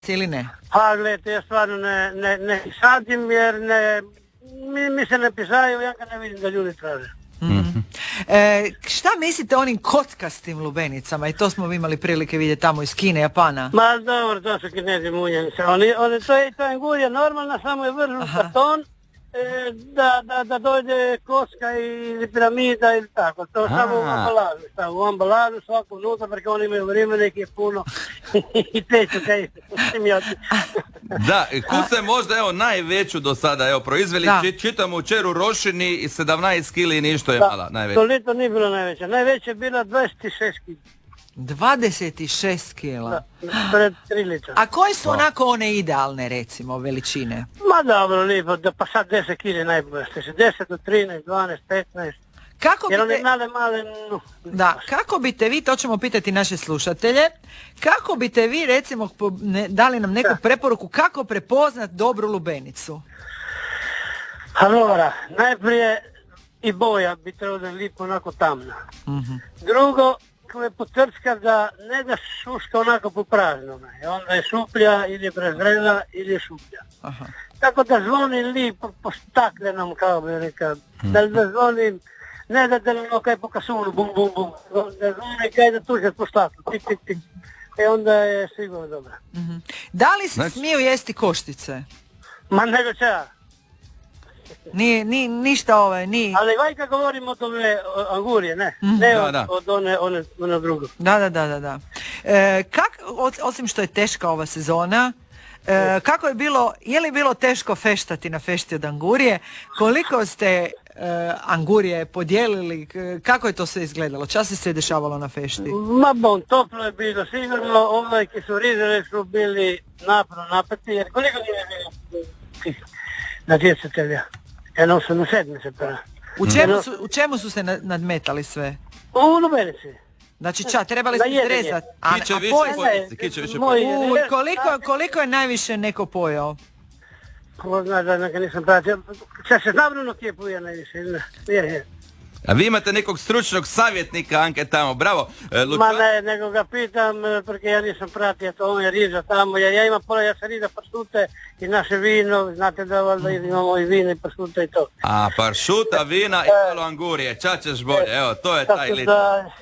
ili ne? Pa gledajte, ja stvarno ne sadim jer mi se ne pisaju, ja ga ne vidim da ljudi traže. Mm-hmm. Šta mislite o onim kockastim lubenicama? I to smo imali prilike vidjeti tamo iz Kine, Japana. Ma dobro, to su Kinezi munjenice. To je angurija normalna, samo je vržu karton. Da dođe koska ili piramida ili tako. To samo u ambalažu svako unutra, porque oni imaju vrijeme, neki je puno i teću kaj Da, kud ste možda najveću do sada proizveli, čitamo u Čeru Rošini i 17 kili ništo je mala najveća. To nije bilo najveća. Najveća je bila 26 kili. 26 kila. Pred 3 litra. A koje su onako one idealne, recimo, veličine? Ma dobro, lijepo, pa sad 10 kili najbolje. 10 do 13, 12, 15. Jer one male... Da, kako bite vi, to ćemo pitati naše slušatelje, kako bite vi, recimo, dali nam neku preporuku kako prepoznat dobru lubenicu? Allora, najprije i boja bi trebalo da je lijepo onako tamna. Drugo, je potrčka da ne da šuška onako po praznome. Onda je šuplja ili je prezrela ili je šuplja. Tako da zvoni lipo po staklenom, kao bi rekao. Da zvoni, ne da ono kaj po kasunu, bum bum bum. Da zvoni kaj da tuže po staklu, tik tik tik. Onda je sigurno dobra. Da li se smiju jesti koštice? Ma nego čega. Ništa ni... Ali vajka govorimo o tome angurije, ne? Ne od one drugo. Da. Osim što je teška ova sezona, kako je bilo, je li bilo teško feštati na fešti od angurije? Koliko ste angurije podijelili? Kako je to sve izgledalo? Čas se sve dešavalo na fešti? Ma toplo je bilo, sigurno. Ovaj ki su rizali su bili naporno napeti, jer koliko nije bilo natjecatelja? Jedno su na 7 se prva. U čemu su se nadmetali sve? U lubenici. Znači trebali ste izrezati. Kiće više pojesti. Koliko je najviše neko pojao? Ko zna da neka nisam pratio. Če se znavno kje poje najviše? Je. A vi imate nekog stručnog savjetnika, Anke, tamo, bravo. Ma ne, nego ga pitam, porque ja nisam pratio to, on je riža tamo, ja imam pola, ja sam riža pršute i naše vino, znate da valjda imamo i vino i pršute i to. A, pršuta, vina i malo angurije, čak ćeš bolje, evo, to je taj lit.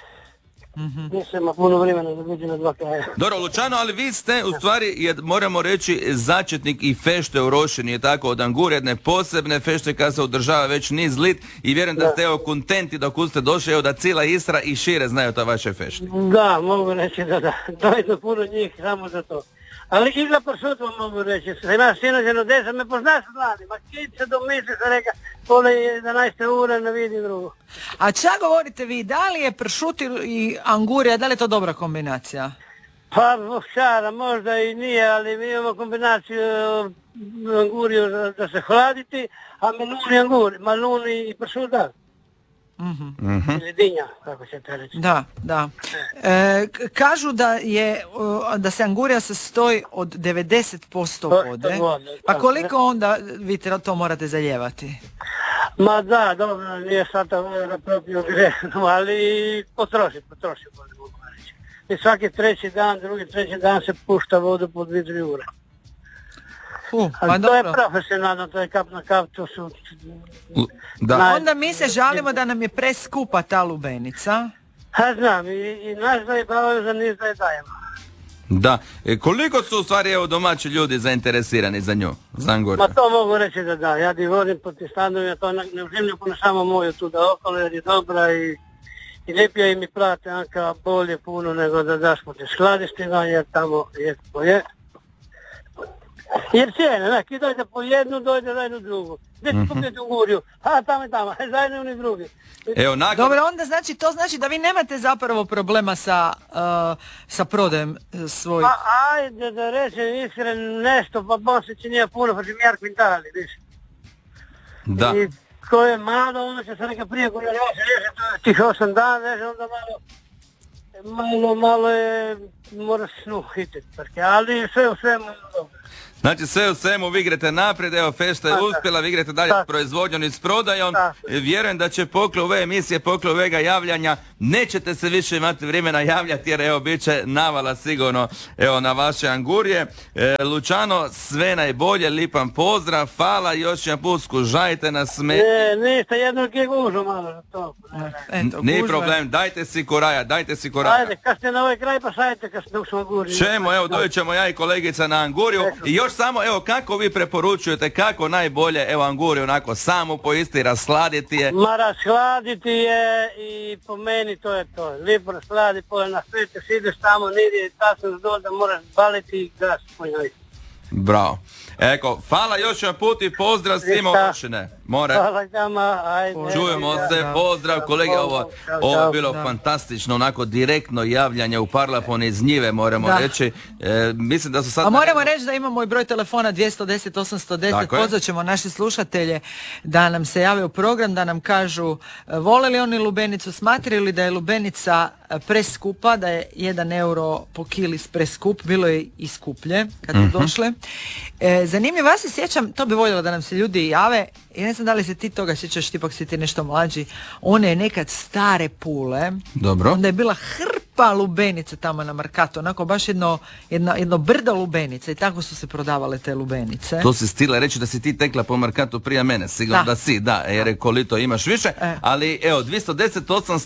Nisam ima puno vremena da vidim na 2 kraja. Dobro, Lučano, ali vi ste u stvari, moramo reći, začetnik i fešte u Rošini, je tako, od angurije, jedne posebne fešte kada se održava već niz lit i vjerujem da ste kontenti dok ste došli, da cijela Istra i šire znaju to vaše fešte. Da, mogu reći da. Dojde puno njih samo za to. Ali i za pršut vam mogu reći, imaš sinođeno 10, me poznaš vladi, ma kid se domisli se reka, pole 11 ure, ne vidim drugo. A čak govorite vi, da li je pršut i angurija, da li je to dobra kombinacija? Pa, šara, možda i nije, ali mi imamo kombinaciju anguriju da se hladiti, a meluni i pršut da. Ili dinja, kako će te reći. Da. Kažu da se angurija sastoji od 90% vode. Pa koliko onda vi to morate zalijevati? Ma da, dobro, nije sad ta voda na propiju grešnu, ali potroši vode, mogu reći. I svaki treći dan se pušta vodu po 2-3 ure. To je profesionalno, to je kap na kap, to su... Onda mi se žalimo da nam je preskupa ta lubenica. Znam, i naš da je bavaju za niz da je dajemo. Da, koliko su u stvari domaći ljudi zainteresirani za nju, za anguriju? Ma to mogu reći da, ja di vodim po ti stanovima, to ne uzimlju puno samo moju tu da okolo jer je dobra i lijepije im i plate, Anka, bolje puno nego da daš po ti skladištima jer tamo je ko je. Jer cijene, ki dojde po jednu, dojde za jednu drugu. Gdje ti kupiti anguriju? Tamo i tamo, za jednu i drugi. Dobro, onda to znači da vi nemate zapravo problema sa prodajem svojih... Pa ajde da rečem iskreno nešto, pa Bosići nije puno, pa će mi jar kvintali, viš. Da. I ko je malo, onda će se neka prije koja reže, tih 8 dana, reže, onda malo je, moraš hititi, ali sve u svemu dobro. Znači sve u svemu vi igrate naprijed, evo fešta je uspjela, vi igrate dalje s proizvodnjom i s prodajom. Vjerujem da će poklon ove emisije, poklon ovega javljanja nećete se više imati vremena javljati jer evo bit će navala sigurno evo na vaše angurije. Lučano, sve najbolje, lipan pozdrav, hvala, još jedan put skužajte nas. Ništa, jedno je gužu malo za to. Nije problem, dajte si koraja. Ajde, kad ste na ovaj kraj pa šajte kad ste u anguriju. Ćemo, evo doći ćemo ja i kolegica na anguriju. I još samo, evo kako vi preporučujete, kako najbolje evo anguriju onako samo poisti, rasladiti je? Ma rasladiti je i po meni to je to. Lijepo rasladiti, pole na svete, ideš tamo, nidi, tasno dole da moraš baliti i gas po njoj. Bravo. Eko, hvala još jedan put i pozdrav svima Orošine. More. Hvala gama, ajde. Čujemo se, pozdrav kolege, ovo je bilo fantastično, onako direktno javljanje u Parlafon iz njive, moramo reći. Mislim da su sad... A moramo reći da imamo i broj telefona 210-810, pozvat ćemo naše slušatelje da nam se jave u program, da nam kažu vole li oni lubenicu, smatraju li da je lubenica preskupa, da je 1 euro po kili preskup, bilo je i skuplje kad su došle. Zanimljivo, ja se sjećam, to bi voljela da nam se ljudi jave, i ne znam da li se ti toga sjećaš, tipak si ti nešto mlađi, one je nekad stare Pule. Dobro. Onda je bila hrpa lubenica tamo na Markatu, onako baš jedno brdo lubenica i tako su se prodavale te lubenice. To si stila reći da si ti tekla po Markatu prije mene, sigurno da si, jer koliko imaš više, ali evo 210,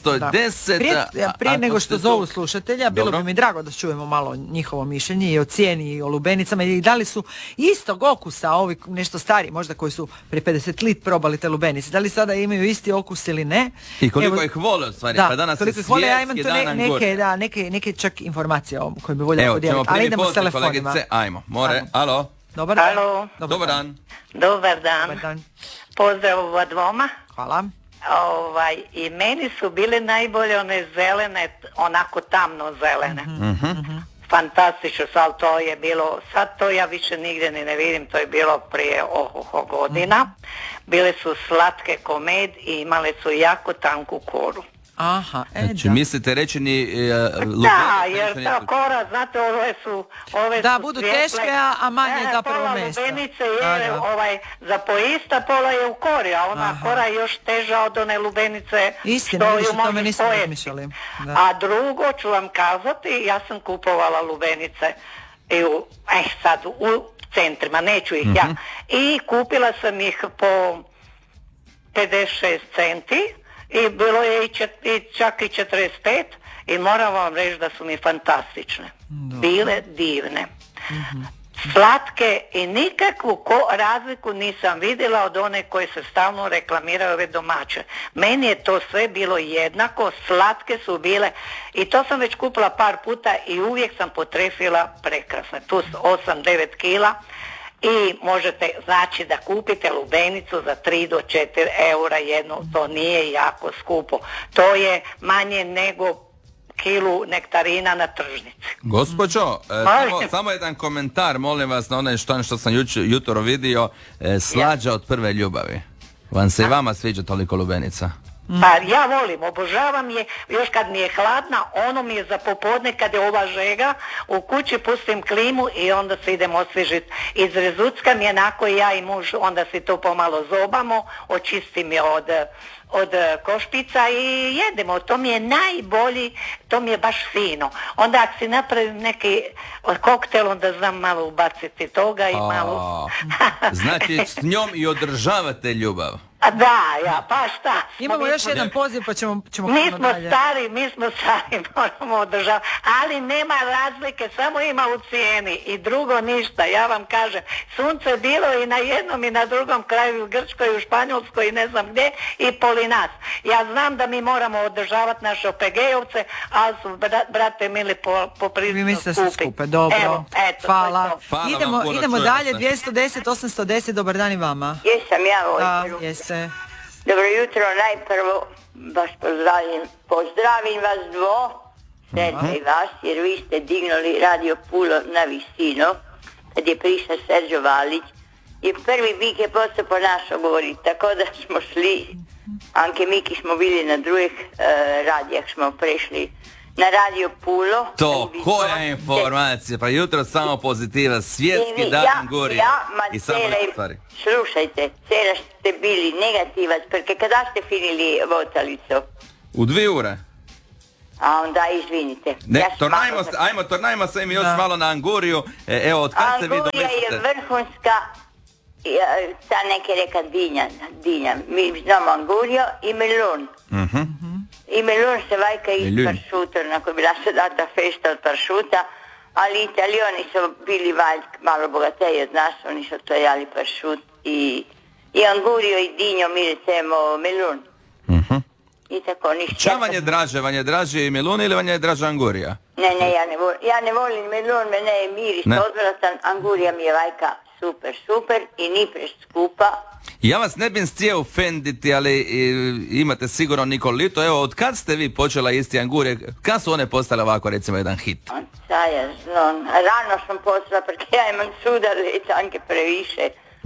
810... Prije nego što zovu slušatelja, bilo bi mi drago da čujemo malo njihovo mišljenje i o cijeni i o lubenicama i da li su istog okusa ovi nešto stari, možda koji su prije 50 let probali te lubenice, da li sada imaju isti okus ili ne. I koliko ih vole u stvari, pa danas je svjetski dan angurija. Neke čak informacije koje bi voljela podijeliti, ali idemo s telefonima. Kolegice, ajmo, more, alo. Dobar dan. Alo. Dobar dan. Dobar dan. Pozdrav ova dvoma. Hvala. I meni su bile najbolje one zelene, onako tamno zelene. Fantastično, ali to je bilo, sad to ja više nigdje ne vidim, to je bilo prije godina. Bile su slatke ko med i imale su jako tanku koru. Aha, znači, mislite reći ni lubenice? Da, jer ta kora, znate, ove su budu teške, a manje zapravo mesta. Pola lubenice je za poista, pola je u kori, a ona kora je još teža od one lubenice. Istina, što tome nisam razmišljali. A drugo ću vam kazati, ja sam kupovala lubenice sad u centrima, neću ih ja. I kupila sam ih po 56 centi. I bilo je čak i 45 i moram vam reći da su mi fantastične. Bile divne. Slatke i nikakvu razliku nisam vidjela od one koje se stalno reklamiraju ove domaće. Meni je to sve bilo jednako, slatke su bile i to sam već kupila par puta i uvijek sam potrefila prekrasne. Tu su 8-9 kila. I možete znači da kupite lubenicu za 3 do 4 eura jednu, to nije jako skupo. To je manje nego kilu nektarina na tržnici. Gospođo, samo jedan komentar, molim vas, na onaj što sam jutro vidio, slađa od prve ljubavi. Vam se i vama sviđa toliko lubenica? Pa ja volim, obožavam je, još kad mi je hladna, ono mi je za popodne kad je ova žega, u kući pustim klimu i onda se idem osvježiti. Izrezuckam je onako ja i muž, onda si to pomalo zobamo, očistim je od košpica i jedemo, to mi je najbolji, to mi je baš fino. Onda ako si napravim neki koktel, onda znam malo ubaciti toga i malo... Znači s njom i održavate ljubav. Da, pa šta? Imamo još jedan poziv pa ćemo mi smo stari, moramo održavati, ali nema razlike, samo ima u cijeni i drugo ništa, ja vam kažem, sunce je bilo i na jednom i na drugom kraju, u Grčkoj, u Španjolskoj i ne znam gdje i poli nas. Ja znam da mi moramo održavati naše OPG-ovce, ali su, brate mili, poprilično skupi. Dobro, evo, eto, hvala. Idemo dalje, 210, 810, dobar dan i vama. Jesam ja ovdje. Jeste. Dobro jutro, najprvo vas pozdravim vas sretno i vas, jer vi ste dignuli Radio Pulo na visinu, kad je prišao Serđo Valić, i prvi bik je postao po našo govori, tako da smo šli, Anke Miki smo bili na drugih radijah, smo prešli na Radio Pulo. To, koja je informacija? Pa jutro samo pozitiva, svjetski dan angurija i samo na stvari. Slušajte, cela ste bili negativac, perché kada ste finili votalico? U 2 ure. A onda izvinite. Ne, tornajmo se mi još malo na Anguriju. Evo, od kad ste vi Angurija je vrhunska, ta neki reka dinja. Mi znamo Anguriju i melon. I melon se vajka iz pršuta, onako je bila se data fešta od pršuta, ali Italijani su bili malo bogateji od nas, oni su to jali pršut i Anguriju i dinjo mi recimo melon. I tako ništa. Ča vam je draže i melon ili vam je draža Angurija? Ne, ja ne volim melon, mene je miris odvratan, Angurija mi je vajka super i ni preskupa. Ja vas ne bih htio ofenditi, ali imate sigurno Nikolito. Evo, od kad ste vi počela jesti Angurije? Kad su one postale ovako, recimo, jedan hit? Rano sam postala, porque ja imam sudar anche previše.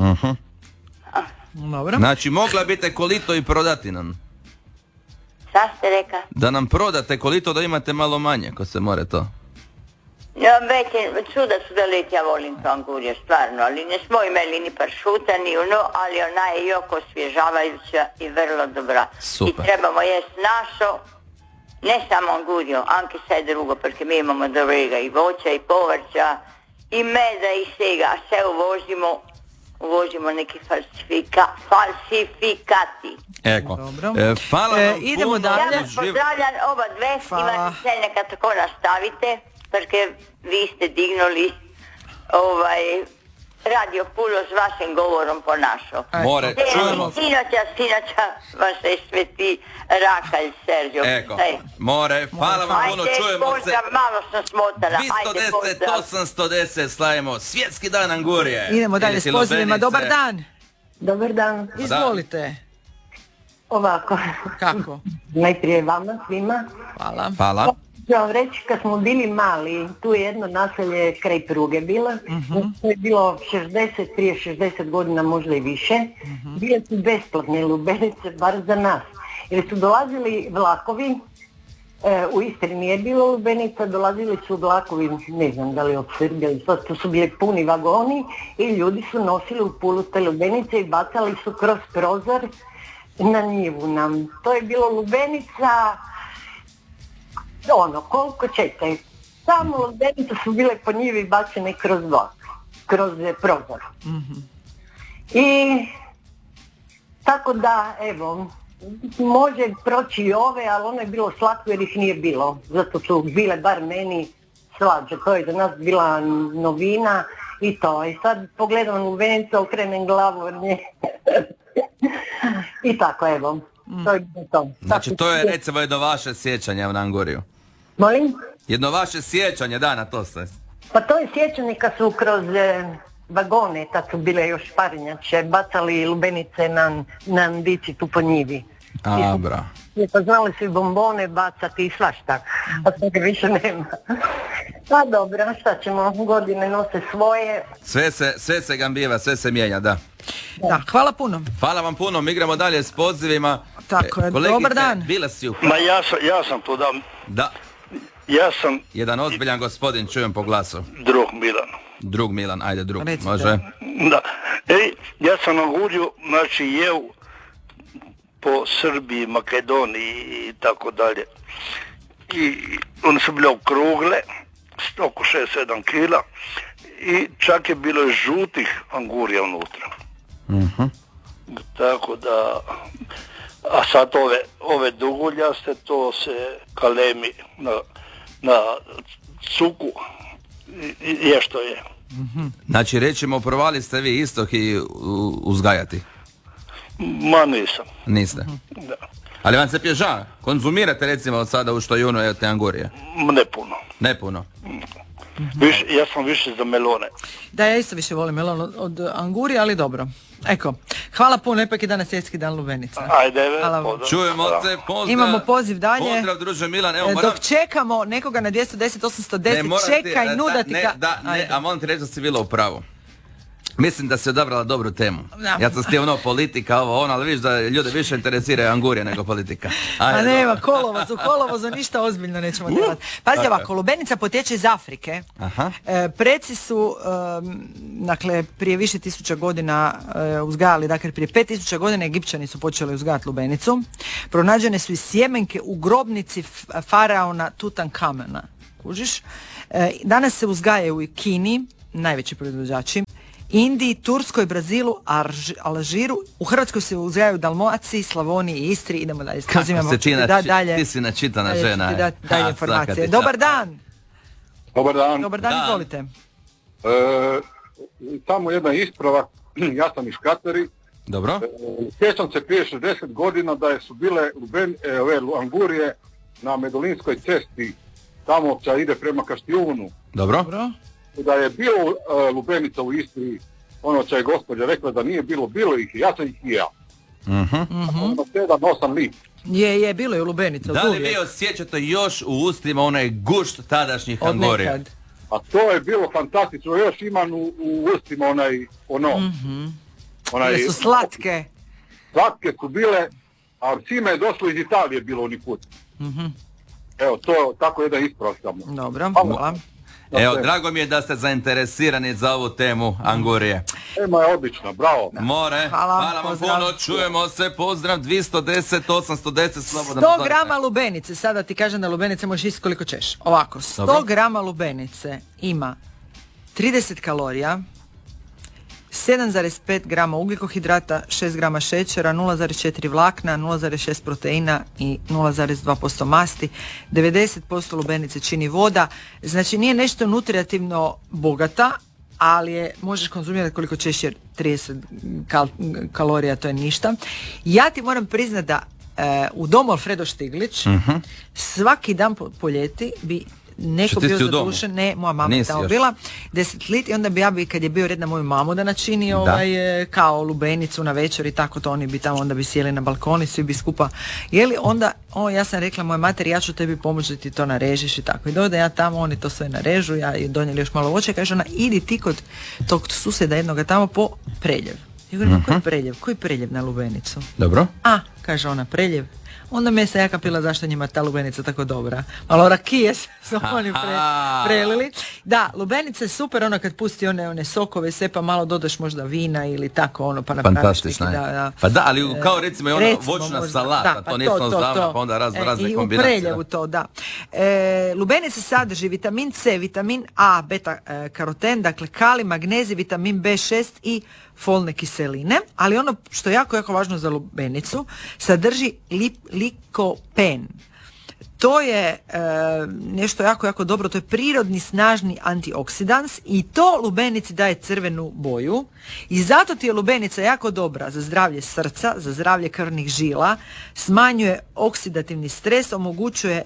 Dobro. Znači, mogla biste kolito i prodati nam. Šta ste reka? Da nam prodate kolito da imate malo manje, ko se more to. Ja, već sudalet, ja volim to Angurije, stvarno, ali ne smo imali ni pršuta, ni ono, ali ona je jako osvježavajuća i vrlo dobra. Super. I trebamo jest našo, ne samo Anguriju, anche sve drugo, perché mi imamo dobrega i voća i povrća, i meda i svega, a sve uvozimo neki falsifikati. Eko. Hvala vam idemo puno. dalje. Ja vas pozdravljam oba dve, imate sve neka tako nastavite, perché vi ste dignuli Radio Pulo s vašim govorom ponašao. More, čujemo. Sinoća vam se sveti Rakalj Sergio. Eko, more, hvala vam puno, čujemo se. Malo sam smotana. 210, 810 slavimo Svjetski dan Angurije. Idemo dalje s pozivima, dobar dan. Dobar dan. Izvolite. Ovako. Kako? Najprije vama svima. Hvala. Ću vam reći, kad smo bili mali, tu je jedno naselje kraj pruge bilo, to je bilo prije 60 godina, možda i više, bile su besplatne lubenice, bar za nas, jer su dolazili vlakovi, u Istri nije bilo lubenica, dolazili su vlakovi, ne znam da li od Srbije, to su bili puni vagoni i ljudi su nosili u Pulu te lubenice i bacali su kroz prozor na njivu nam. To je bilo lubenica, koliko ćete, samo lubenice su bile po njivi bačene kroz prozor. I tako da, evo, može proći i ove, ali ono je bilo slatko jer ih nije bilo. Zato su bile bar meni slađe. To je za nas bila novina i to. I sad pogledam lubenicu, okrenem glavu od nje. I tako, evo. To je to. Znači, to je recimo jedno vaše sjećanje na Anguriju. Molim? Jedno vaše sjećanje, da, na to se. Pa to je sjećanje kad su kroz vagone, tad su bile još parinjače, bacali lubenice na dici tu po njivi. Bra. Pa znali su i bombone bacati i svašta, a toga više nema. Pa dobro, šta ćemo, godine nose svoje. Sve se gambiva, sve se mijenja, da. Da, hvala puno. Hvala vam puno, mi igramo dalje s pozivima. Tako je, dobar dan. Bila si u... Ma ja sam tu da... Da. Ja sam... Jedan ozbiljan gospodin, čujem po glasu. Drug Milan, ajde drug, recite. Može. Da. Ja sam Anguriju, znači jeo po Srbiji, Makedoniji i tako dalje. I one su bile okrugle, oko 6-7 kila i čak je bilo žutih Angurija unutra. Tako da... A sad ove duguljaste, to se kalemi na cuku je što je. Znači, rećemo, provali ste vi isto i uzgajati? Ma nisam. Niste? Da. Ali vam se pježa? Konzumirate recimo od sada u što juno te Angurije? Ne puno. Ja sam više za melone. Da, ja isto više volim melon od Angurije, ali dobro. Eko, hvala puno, ipak je danas Svjetski dan lubenica. Ajde, čujemo se, pozdrav. Imamo poziv dalje. Pozdrav, druže Milan. Evo, dok čekamo nekoga na 210, 810, čekaj, nuda ti a moram ti reći da si bila u pravu. Mislim da si odabrala dobru temu. Da. Ja sam htio politika, ali vidiš da ljude više interesira Angurija nego politika. A nema, kolovozu ništa ozbiljno nećemo delati. Pazi ovako, lubenica potječe iz Afrike. Aha. Preci su, dakle, prije više tisuća godina uzgajali, dakle, prije 5000 godina Egipćani su počeli uzgajati lubenicu. Pronađene su i sjemenke u grobnici faraona Tutankamena. Kužiš? Danas se uzgajaju u Kini, najveći proizvođači, Indiji, Turskoj, Brazilu, Alžiru. U Hrvatskoj se uzgajaju Dalmaciji, Slavoniji i Istri. Idemo dalje. Kako se ti si načitana žena. Dalje informacije. Dobar dan. Dobar dan. Dobar dan, izvolite. Samo jedna isprava. Ja sam iz Kateri. Dobro. Sjećam se prije 60 godina da su bile angurije na Medolinskoj cesti. Tamo ča ide prema Kaštijunu. Dobro. Da je bilo lubenica u Istri, ono ča je gospođa rekla da nije bilo ih, ja sam ih i ja. Ono 7-8 lit. Je, bilo je lubenica. Da li vi osjećate još u ustima onaj gušt tadašnjih angurija? Od nekad. A to je bilo fantastično, još imam u ustima Jesu slatke. Slatke su bile, a svima je došlo iz Italije bilo oni put. Evo, to tako jedan isprav samo. Dobro, hvala. Evo, drago mi je da ste zainteresirani za ovu temu angurije. Tema je odlična, bravo. More, hvala vam puno, čujemo se, pozdrav, 210, 810, slobodno. 100 grama lubenice, sada ti kažem da lubenice možeš isti koliko ćeš. Ovako, 100 grama lubenice ima 30 kalorija, 7,5 grama ugljikohidrata, 6 grama šećera, 0,4 vlakna, 0,6 proteina i 0,2% masti. 90% lubenice čini voda. Znači nije nešto nutritivno bogata, ali možeš konzumirati koliko ćeš jer 30 kalorija to je ništa. Ja ti moram priznati da u domu Alfredo Štiglić svaki dan po ljeti bi neko bio zadušen, ne, moja mama je tamo bila 10 lit i onda bi ja kad je bio red na moju mamu da načini kao lubenicu na večer i tako to, oni bi tamo onda bi sjeli na balkoni, svi bi skupa jeli, onda ja sam rekla mojoj materi ja ću tebi pomoći da ti to narežiš i tako i dojde ja tamo, oni to sve narežu, ja i donijeli još malo voće, kaže ona idi ti kod tog susjeda jednoga tamo po preljev. Ja govorim, koji preljev na lubenicu? Dobro. Kaže ona, preljev. Onda me se jaka pila zašto njima ta lubenica tako dobra. Malo rakije su oni prelili. Da, lubenica je super ono kad pusti one sokove sve pa malo dodaš možda vina ili tako ono pa napraviš neki Pa da, ali kao recimo je ona voćna možda, salata, to nisam znala pa onda razne kombinacije. I u preljevu to, da. Lubenica sadrži vitamin C, vitamin A, beta karoten, dakle kali, magnezij, vitamin B6 i folne kiseline, ali ono što je jako, jako važno za lubenicu, sadrži likopen. To je nešto jako, jako dobro, to je prirodni snažni antioksidans i to lubenici daje crvenu boju i zato ti je lubenica jako dobra za zdravlje srca, za zdravlje krvnih žila, smanjuje oksidativni stres, omogućuje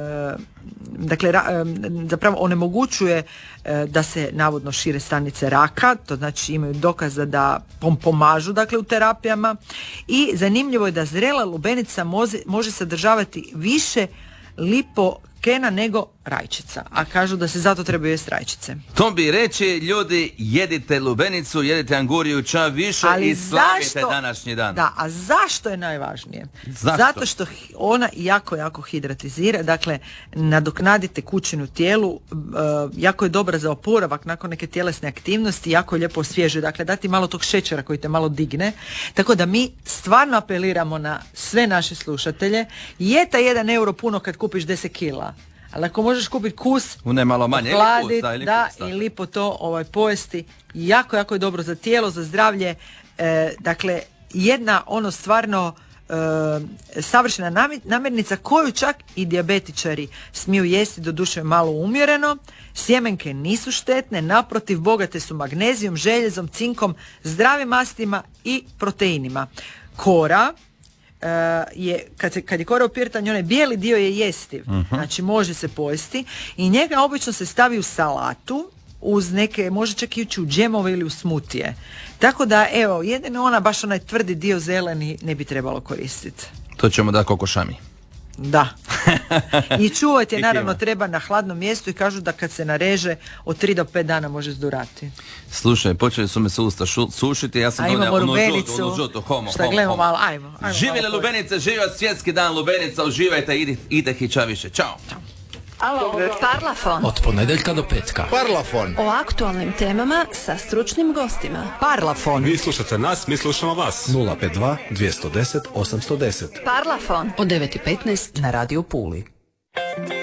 zapravo onemogućuje da se navodno šire stanice raka, to znači imaju dokaza da pomažu dakle u terapijama i zanimljivo je da zrela lubenica može sadržavati više lipokena nego rajčica, a kažu da se zato trebaju jesti rajčice. To bi reći ljudi jedite lubenicu, jedite anguriju ča više i slavite današnji dan. Da, a zašto je najvažnije? Zato što ona jako, jako hidratizira, dakle nadoknadite tekućinu tijelu, jako je dobra za oporavak nakon neke tjelesne aktivnosti, jako je lijepo osvježuje, dakle dati malo tog šećera koji te malo digne, tako da mi stvarno apeliramo na sve naše slušatelje, je taj 1 euro puno kad kupiš 10 kila. Ali ako možeš kupiti kus, malo manje, ili po to pojesti, jako, jako je dobro za tijelo, za zdravlje. Dakle, jedna stvarno savršena namirnica koju čak i dijabetičari smiju jesti, doduše malo umjereno. Sjemenke nisu štetne, naprotiv bogate su magnezijom, željezom, cinkom, zdravim mastima i proteinima. Kora kad je kora u piretanju, onaj bijeli dio je jestiv, znači može se pojesti i njega obično se stavi u salatu uz neke, može čak ići u džemove ili u smutije. Tako da, evo, jedino baš onaj tvrdi dio zeleni ne bi trebalo koristiti. To ćemo da kokošami. Da. I čuvati je naravno treba na hladnom mjestu i kažu da kad se nareže od 3 do 5 dana može zdurati. Slušaj, počeli su me se usta sušiti, ja sam donio onu žutu, homo. Šta gledamo malo, ajmo. Živjeli Lubenice, živio svjetski dan Lubenica, uživajte, idite hića više. Ćao. Parlafon. Od ponedjeljka do petka. Parlafon. O aktualnim temama sa stručnim gostima. Parlafon. Vi slušate nas, mi slušamo vas. 052 210 810. Parlafon. Od 9:15 na Radio Puli.